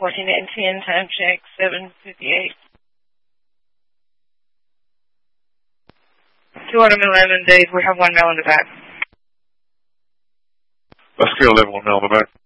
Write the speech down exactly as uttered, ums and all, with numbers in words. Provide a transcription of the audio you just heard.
fourteen and ten, time check, seven fifty-eight. two eleven, Dave, we have one male in the back. Let's go eleven, one male in the back.